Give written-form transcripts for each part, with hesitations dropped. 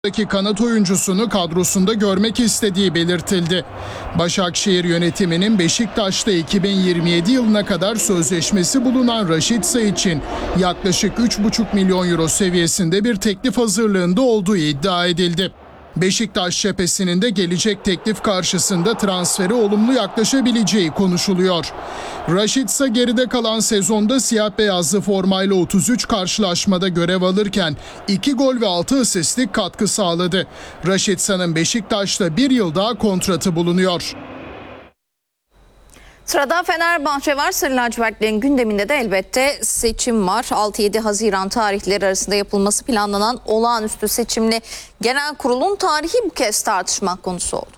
Kanat oyuncusunu kadrosunda görmek istediği belirtildi. Başakşehir yönetiminin Beşiktaş'ta 2027 yılına kadar sözleşmesi bulunan Rashica için yaklaşık 3,5 milyon euro seviyesinde bir teklif hazırlığında olduğu iddia edildi. Beşiktaş cephesinin de gelecek teklif karşısında transfere olumlu yaklaşabileceği konuşuluyor. Rashica geride kalan sezonda siyah beyazlı formayla 33 karşılaşmada görev alırken 2 gol ve 6 asistlik katkı sağladı. Rashica'nın Beşiktaş'ta bir yıl daha kontratı bulunuyor. Sırada Fenerbahçe var. Sarı lacivertlerin gündeminde de elbette seçim var. 6-7 Haziran tarihleri arasında yapılması planlanan olağanüstü seçimli genel kurulun tarihi bu kez tartışma konusu oldu.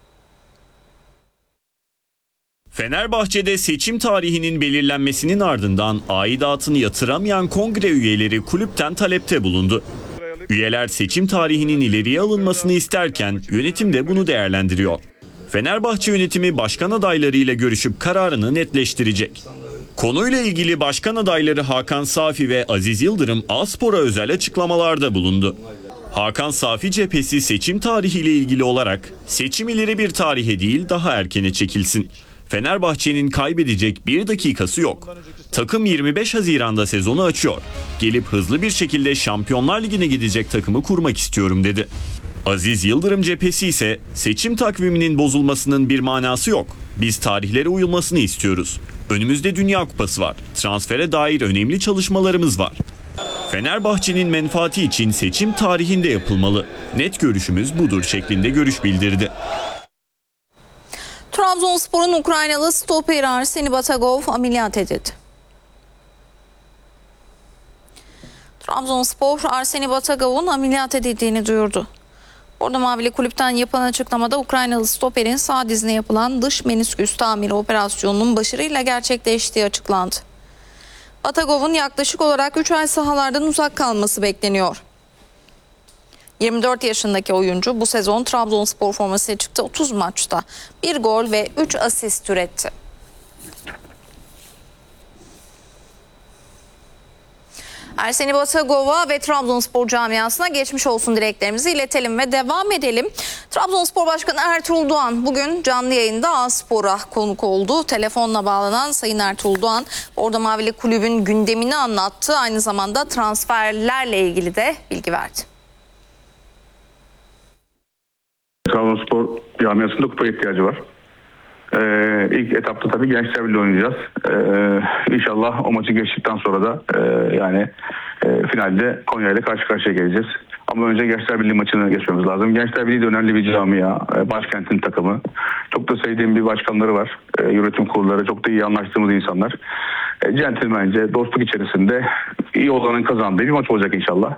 Fenerbahçe'de seçim tarihinin belirlenmesinin ardından aidatını yatıramayan kongre üyeleri kulüpten talepte bulundu. Üyeler seçim tarihinin ileriye alınmasını isterken yönetim de bunu değerlendiriyor. Fenerbahçe yönetimi başkan adaylarıyla görüşüp kararını netleştirecek. Konuyla ilgili başkan adayları Hakan Safi ve Aziz Yıldırım A-Spor'a özel açıklamalarda bulundu. Hakan Safi cephesi seçim tarihiyle ilgili olarak seçim ileri bir tarihe değil daha erkene çekilsin. Fenerbahçe'nin kaybedecek bir dakikası yok. Takım 25 Haziran'da sezonu açıyor. Gelip hızlı bir şekilde Şampiyonlar Ligi'ne gidecek takımı kurmak istiyorum dedi. Aziz Yıldırım cephesi ise seçim takviminin bozulmasının bir manası yok. Biz tarihlere uyulmasını istiyoruz. Önümüzde Dünya Kupası var. Transfere dair önemli çalışmalarımız var. Fenerbahçe'nin menfaati için seçim tarihinde yapılmalı. Net görüşümüz budur şeklinde görüş bildirdi. Trabzonspor'un Ukraynalı stoperi Arseni Batagov ameliyat edildi. Trabzonspor Arseni Batagov'un ameliyat edildiğini duyurdu. Bordo Mavili kulüpten yapılan açıklamada Ukraynalı stoperin sağ dizine yapılan dış menisküs tamiri operasyonunun başarıyla gerçekleştiği açıklandı. Batagov'un yaklaşık olarak 3 ay sahalardan uzak kalması bekleniyor. 24 yaşındaki oyuncu bu sezon Trabzonspor formasıyla çıktı. 30 maçta 1 gol ve 3 asist üretti. Arseni Batagov'a ve Trabzonspor camiasına geçmiş olsun dileklerimizi iletelim ve devam edelim. Trabzonspor Başkanı Ertuğrul Doğan bugün canlı yayında A-Spor'a konuk oldu. Telefonla bağlanan Sayın Ertuğrul Doğan Bordo Mavili kulübün gündemini anlattı. Aynı zamanda transferlerle ilgili de bilgi verdi. Trabzonspor camiasında kupa ihtiyacı var. İlk etapta tabii Gençler Birliği oynayacağız. İnşallah o maçı geçtikten sonra da finalde Konya ile karşı karşıya geleceğiz. Ama önce Gençler Birliği maçını geçmemiz lazım. Gençler Birliği de önemli bir camia, başkentin takımı. Çok da sevdiğim bir başkanları var. Yönetim kurulları, çok da iyi anlaştığımız insanlar. Centilmence, dostluk içerisinde iyi olanın kazandığı bir maç olacak inşallah.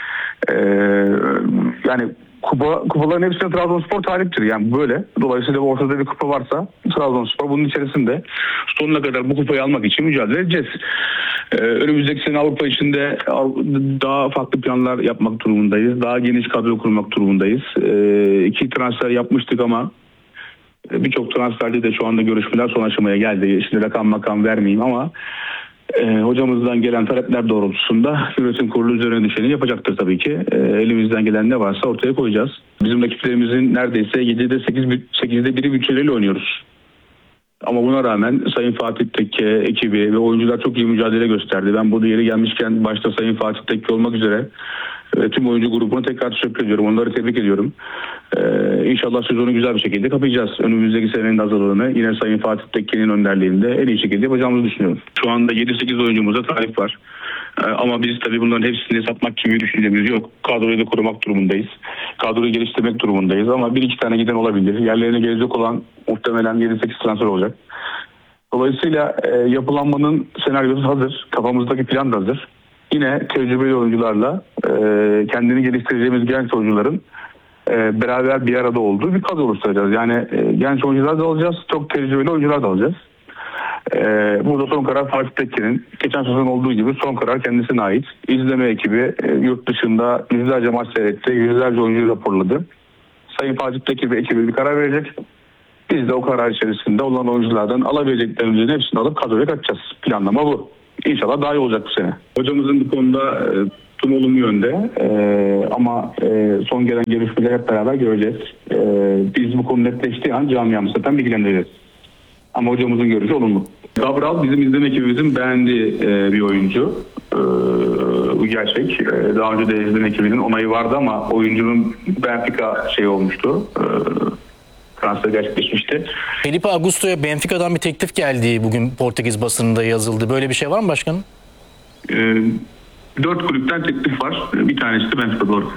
Yani kupaların hepsine Trabzonspor taliptir. Yani böyle. Dolayısıyla ortada bir kupa varsa Trabzonspor bunun içerisinde sonuna kadar bu kupayı almak için mücadele edeceğiz. Önümüzdeki sene Avrupa içinde daha farklı planlar yapmak durumundayız. Daha geniş kadro kurmak durumundayız. 2 transfer yapmıştık ama birçok transferde de şu anda görüşmeler son aşamaya geldi. Şimdi rakam vermeyeyim ama hocamızdan gelen talepler doğrultusunda yönetim kurulu üzerine düşeni yapacaktır tabii ki. Elimizden gelen ne varsa ortaya koyacağız. Bizim rakiplerimizin neredeyse 7'de 8'de 1'i bütçeleriyle oynuyoruz. Ama buna rağmen Sayın Fatih Tekke ekibi ve oyuncular çok iyi mücadele gösterdi. Ben bu yeri gelmişken başta Sayın Fatih Tekke olmak üzere tüm oyuncu grubunu tekrar teşekkür ediyorum. Onları tebrik ediyorum. İnşallah sezonu güzel bir şekilde kapayacağız. Önümüzdeki senenin hazırlığını yine Sayın Fatih Tekke'nin önderliğinde en iyi şekilde yapacağımızı düşünüyorum. Şu anda 7-8 oyuncumuza talip var. Ama biz tabii bunların hepsini satmak gibi bir düşüncemiz yok. Kadroyu da korumak durumundayız. Kadroyu geliştirmek durumundayız ama 1-2 tane giden olabilir. Yerlerine gelecek olan muhtemelen 7-8 transfer olacak. Dolayısıyla yapılanmanın senaryosu hazır. Kafamızdaki plan da hazır. Yine tecrübeli oyuncularla kendini geliştireceğimiz genç oyuncuların beraber bir arada olduğu bir kadro oluşturacağız. Yani genç oyuncular da alacağız, çok tecrübeli oyuncular da alacağız. Burada son karar Fatih Tekke'nin geçen sezon olduğu gibi son karar kendisine ait. İzleme ekibi yurt dışında yüzlerce maç seyretti, yüzlerce oyuncu raporladı. Sayın Fatih Tekke ve ekibi bir karar verecek. Biz de o karar içerisinde olan oyunculardan alabileceklerimizin hepsini alıp kadroya katacağız. Planlama bu. İnşallah daha iyi olacak bu sene. Hocamızın bu konuda Tüm olumlu yönde. Ama son gelen gelişmeleri hep beraber göreceğiz. Biz bu konu netleştiği an camiamızı zaten bilgilendireceğiz. Ama hocamızın görüşü olumlu. Cabral bizim izleme ekibimizin beğendiği bir oyuncu. Bu gerçek. Daha önce de izleme ekibinin onayı vardı ama oyuncunun Benfica olmuştu. Transfer gerçekleşmişti. Felipe Augusto'ya Benfica'dan bir teklif geldiği bugün Portekiz basınında yazıldı. Böyle bir şey var mı başkanım? 4 kulüpten teklif var. Bir tanesi de Benfica, doğru.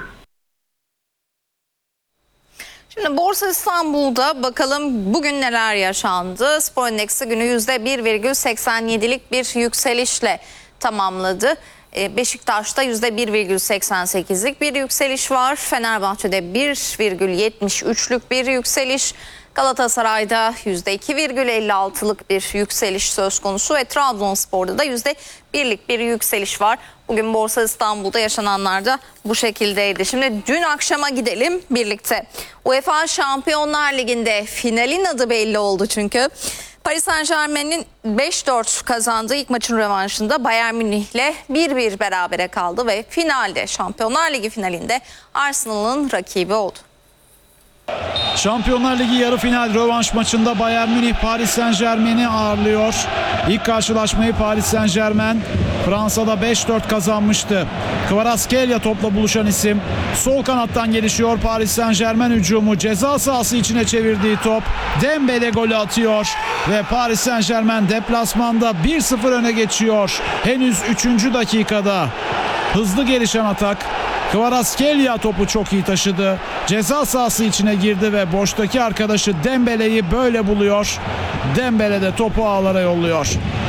Şimdi Borsa İstanbul'da bakalım bugün neler yaşandı. Spor Endeksi günü %1,87'lik bir yükselişle tamamladı. Beşiktaş'ta %1,88'lik bir yükseliş var. Fenerbahçe'de 1,73'lük bir yükseliş. Galatasaray'da %2,56'lık bir yükseliş söz konusu ve Trabzonspor'da da %1'lik bir yükseliş var. Bugün Borsa İstanbul'da yaşananlar da bu şekildeydi. Şimdi dün akşama gidelim birlikte. UEFA Şampiyonlar Ligi'nde finalin adı belli oldu çünkü. Paris Saint-Germain'in 5-4 kazandığı ilk maçın rövanşında Bayern Münih'le 1-1 berabere kaldı ve finalde Şampiyonlar Ligi finalinde Arsenal'ın rakibi oldu. Şampiyonlar Ligi yarı final rövanş maçında Bayern Münih Paris Saint-Germain'i ağırlıyor. İlk karşılaşmayı Paris Saint-Germain Fransa'da 5-4 kazanmıştı. Kvaratskhelia topla buluşan isim. Sol kanattan gelişiyor Paris Saint-Germain hücumu. Ceza sahası içine çevirdiği top. Dembele golü atıyor ve Paris Saint-Germain deplasmanda 1-0 öne geçiyor. Henüz 3. dakikada. Hızlı gelişen atak. Kvaratskhelia topu çok iyi taşıdı. Ceza sahası içine girdi ve boştaki arkadaşı Dembele'yi böyle buluyor. Dembele de topu ağlara yolluyor.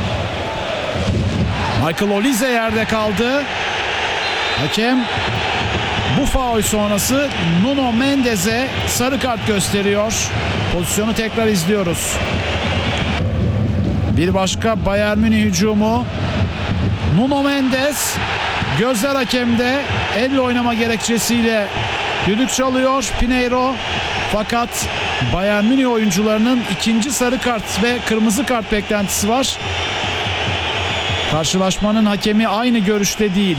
Michael Olise yerde kaldı. Hakem bu faul sonrası Nuno Mendes'e sarı kart gösteriyor. Pozisyonu tekrar izliyoruz. Bir başka Bayern Münih hücumu. Nuno Mendes gözler hakemde, elle oynama gerekçesiyle düdük çalıyor Pinheiro. Fakat Bayern Münih oyuncularının ikinci sarı kart ve kırmızı kart beklentisi var. Karşılaşmanın hakemi aynı görüşte değil.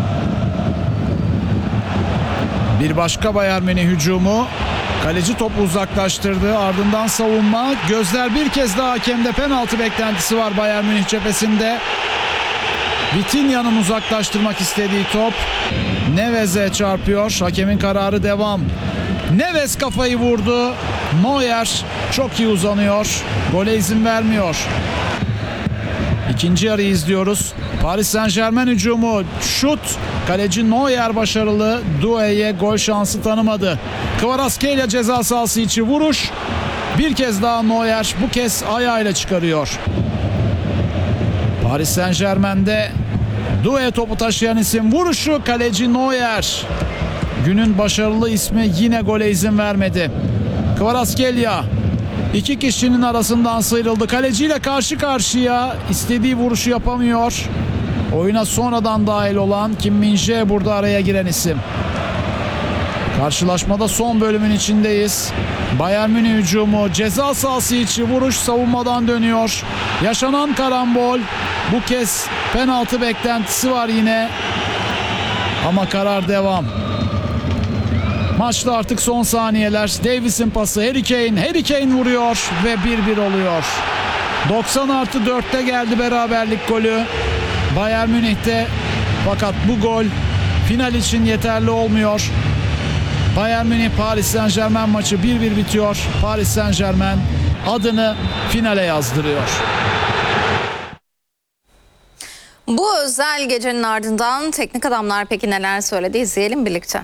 Bir başka Bayern Münih hücumu. Kaleci topu uzaklaştırdı. Ardından savunma. Gözler bir kez daha hakemde, penaltı beklentisi var Bayern Münih cephesinde. Vitinha'nın uzaklaştırmak istediği top Neves'e çarpıyor. Hakemin kararı devam. Neves kafayı vurdu. Neuer çok iyi uzanıyor. Gole izin vermiyor. İkinci yarıyı izliyoruz. Paris Saint-Germain hücumu. Şut. Kaleci Neuer başarılı. Doué'ye gol şansı tanımadı. Kvaratskhelia ceza sahası içi vuruş. Bir kez daha Neuer bu kez ayağıyla çıkarıyor. Paris Saint-Germain'de Doué topu taşıyan isim, vuruşu kaleci Neuer. Günün başarılı ismi yine gole izin vermedi. Kvaratskhelia iki kişinin arasından sıyrıldı. Kaleciyle karşı karşıya, istediği vuruşu yapamıyor. Oyuna sonradan dahil olan Kim Min-jae burada araya giren isim. Karşılaşmada son bölümün içindeyiz. Bayern Münih hücumu, ceza sahası içi vuruş savunmadan dönüyor. Yaşanan karambol, bu kez penaltı beklentisi var yine. Ama karar devam. Maçta artık son saniyeler. Davies'in pası, Harry Kane vuruyor ve 1-1 oluyor. 90+4'te geldi beraberlik golü Bayern Münih'te. Fakat bu gol final için yeterli olmuyor. Bayern Münih Paris Saint-Germain maçı 1-1 bitiyor. Paris Saint-Germain adını finale yazdırıyor. Bu özel gecenin ardından teknik adamlar peki neler söyledi, izleyelim birlikte.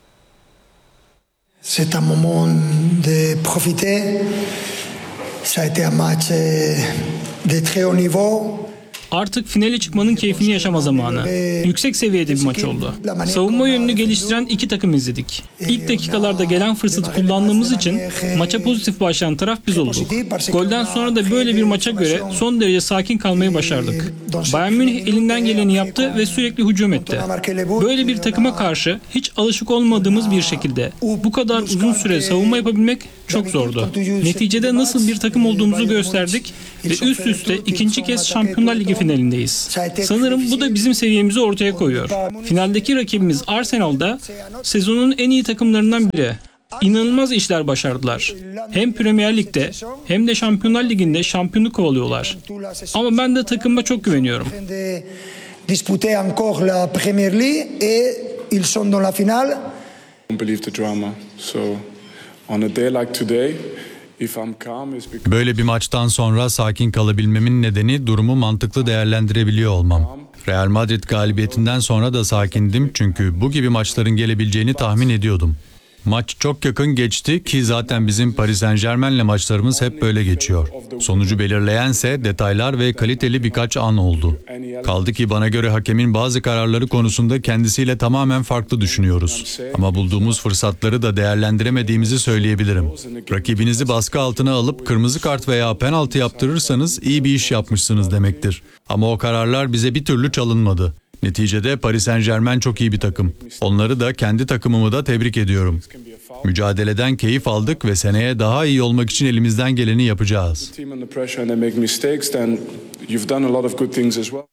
C'est un moment de profiter. Ça a été un match de très haut niveau. Artık finale çıkmanın keyfini yaşama zamanı. Yüksek seviyede bir maç oldu. Savunma yönünü geliştiren iki takım izledik. İlk dakikalarda gelen fırsatı kullandığımız için maça pozitif başlayan taraf biz olduk. Golden sonra da böyle bir maça göre son derece sakin kalmayı başardık. Bayern Münih elinden geleni yaptı ve sürekli hücum etti. Böyle bir takıma karşı hiç alışık olmadığımız bir şekilde bu kadar uzun süre savunma yapabilmek çok zordu. Neticede nasıl bir takım olduğumuzu gösterdik ve üst üste ikinci kez Şampiyonlar Ligi finalindeyiz. Sanırım bu da bizim seviyemizi ortaya koyuyor. Finaldeki rakibimiz Arsenal'da sezonun en iyi takımlarından biri. İnanılmaz işler başardılar. Hem Premier Lig'de hem de Şampiyonlar Ligi'nde şampiyonluk kovalıyorlar. Ama ben de takıma çok güveniyorum. Disputer encore la Premier League et ils sont dans la finale. I don't believe the drama. So on a day like today, if I'm calm is because Böyle bir maçtan sonra sakin kalabilmemin nedeni durumu mantıklı değerlendirebiliyor olmam. Real Madrid galibiyetinden sonra da sakindim çünkü bu gibi maçların gelebileceğini tahmin ediyordum. Maç çok yakın geçti ki zaten bizim Paris Saint-Germain'le maçlarımız hep böyle geçiyor. Sonucu belirleyense detaylar ve kaliteli birkaç an oldu. Kaldı ki bana göre hakemin bazı kararları konusunda kendisiyle tamamen farklı düşünüyoruz. Ama bulduğumuz fırsatları da değerlendiremediğimizi söyleyebilirim. Rakibinizi baskı altına alıp kırmızı kart veya penaltı yaptırırsanız iyi bir iş yapmışsınız demektir. Ama o kararlar bize bir türlü çalınmadı. Neticede Paris Saint-Germain çok iyi bir takım. Onları da kendi takımımı da tebrik ediyorum. Mücadeleden keyif aldık ve seneye daha iyi olmak için elimizden geleni yapacağız. team under pressure and they make mistakes, then you've done a lot of good things as well.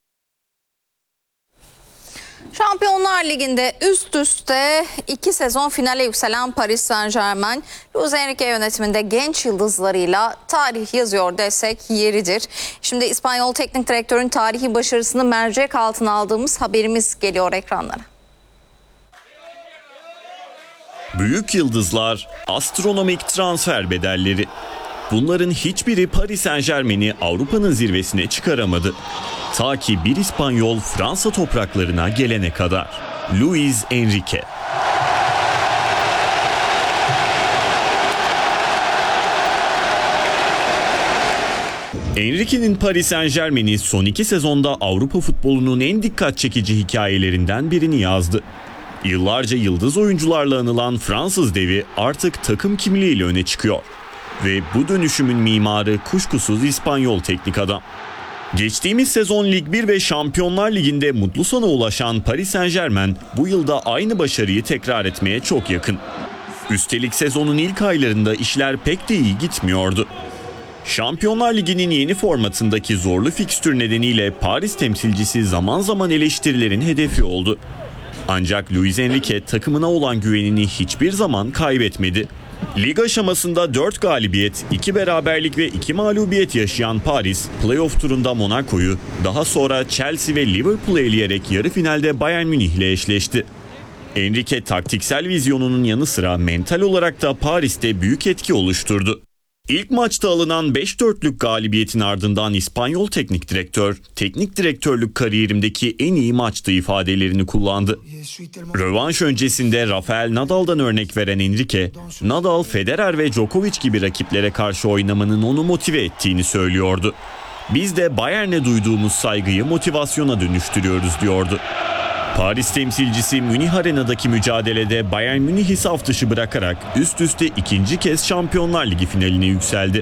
Şampiyonlar Ligi'nde üst üste 2 sezon finale yükselen Paris Saint-Germain, Luis Enrique yönetiminde genç yıldızlarıyla tarih yazıyor desek yeridir. Şimdi İspanyol Teknik Direktörün tarihi başarısını mercek altına aldığımız haberimiz geliyor ekranlara. Büyük yıldızlar, astronomik transfer bedelleri. Bunların hiçbiri Paris Saint-Germain'i Avrupa'nın zirvesine çıkaramadı. Ta ki bir İspanyol Fransa topraklarına gelene kadar. Luis Enrique. Enrique'nin Paris Saint-Germain'i son 2 sezonda Avrupa futbolunun en dikkat çekici hikayelerinden birini yazdı. Yıllarca yıldız oyuncularla anılan Fransız devi artık takım kimliğiyle öne çıkıyor. Ve bu dönüşümün mimarı kuşkusuz İspanyol teknik adam. Geçtiğimiz sezon Lig 1 ve Şampiyonlar Ligi'nde mutlu sona ulaşan Paris Saint-Germain bu yılda aynı başarıyı tekrar etmeye çok yakın. Üstelik sezonun ilk aylarında işler pek de iyi gitmiyordu. Şampiyonlar Ligi'nin yeni formatındaki zorlu fikstür nedeniyle Paris temsilcisi zaman zaman eleştirilerin hedefi oldu. Ancak Luis Enrique takımına olan güvenini hiçbir zaman kaybetmedi. Lig aşamasında 4 galibiyet, 2 beraberlik ve 2 mağlubiyet yaşayan Paris, playoff turunda Monaco'yu, daha sonra Chelsea ve Liverpool'u eleyerek yarı finalde Bayern Münih ile eşleşti. Enrique taktiksel vizyonunun yanı sıra mental olarak da Paris'te büyük etki oluşturdu. İlk maçta alınan 5-4'lük galibiyetin ardından İspanyol teknik direktör, teknik direktörlük kariyerimdeki en iyi maçtı ifadelerini kullandı. Rövanş öncesinde Rafael Nadal'dan örnek veren Enrique, Nadal, Federer ve Djokovic gibi rakiplere karşı oynamanın onu motive ettiğini söylüyordu. Biz de Bayern'e duyduğumuz saygıyı motivasyona dönüştürüyoruz diyordu. Paris temsilcisi Münih Arena'daki mücadelede Bayern Münih'i saf dışı bırakarak üst üste ikinci kez Şampiyonlar Ligi finaline yükseldi.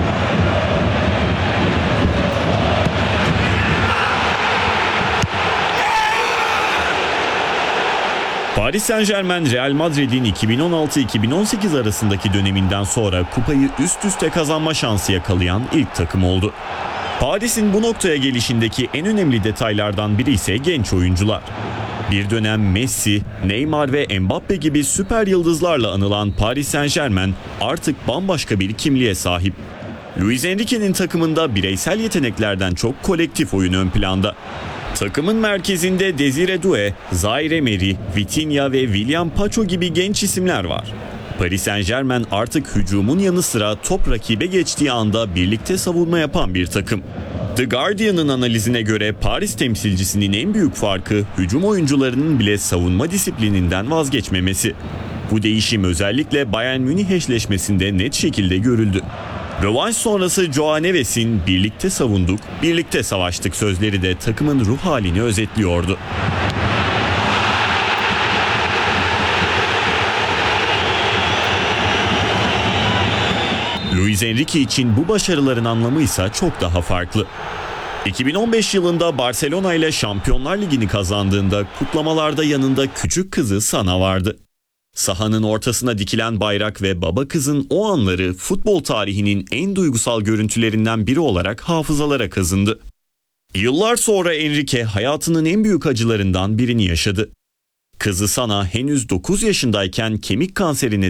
Paris Saint-Germain, Real Madrid'in 2016-2018 arasındaki döneminden sonra kupayı üst üste kazanma şansı yakalayan ilk takım oldu. Paris'in bu noktaya gelişindeki en önemli detaylardan biri ise genç oyuncular. Bir dönem Messi, Neymar ve Mbappe gibi süper yıldızlarla anılan Paris Saint-Germain artık bambaşka bir kimliğe sahip. Luis Enrique'nin takımında bireysel yeteneklerden çok kolektif oyun ön planda. Takımın merkezinde Desire Doué, Zaire Emery, Vitinha ve William Pacho gibi genç isimler var. Paris Saint-Germain artık hücumun yanı sıra top rakibe geçtiği anda birlikte savunma yapan bir takım. The Guardian'ın analizine göre Paris temsilcisinin en büyük farkı hücum oyuncularının bile savunma disiplininden vazgeçmemesi. Bu değişim özellikle Bayern Münih eşleşmesinde net şekilde görüldü. Rövanş sonrası Joao Neves'in "birlikte savunduk, birlikte savaştık" sözleri de takımın ruh halini özetliyordu. Luis Enrique için bu başarıların anlamı ise çok daha farklı. 2015 yılında Barcelona ile Şampiyonlar Ligi'ni kazandığında kutlamalarda yanında küçük kızı Sana vardı. Sahanın ortasına dikilen bayrak ve baba kızın o anları futbol tarihinin en duygusal görüntülerinden biri olarak hafızalara kazındı. Yıllar sonra Enrique hayatının en büyük acılarından birini yaşadı. Kızı Sana henüz 9 yaşındayken kemik kanserine